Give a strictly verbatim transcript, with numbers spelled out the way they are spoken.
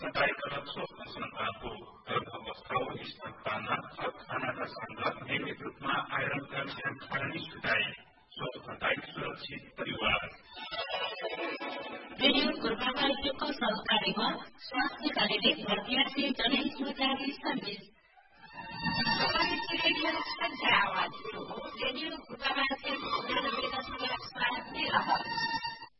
सदाय गलत सोच्न शङ्काको गर्भावस्था हो स्तनपानमा थप खानाका सङ्गत नियमित रूपमा आइरन क्याल्सियम खाने छुटाए स्वस्थताई सुरक्षित परिवार रेडियो पूर्वावाजको सहकारीमा स्वास्थ्य क्लिनिक भर्तियासी जनहितकारी सर्भिस रेडियो संख्या आवाज रेडियो पूर्वावाजको नब्बे दशमलव सात मेगाहर्ट्ज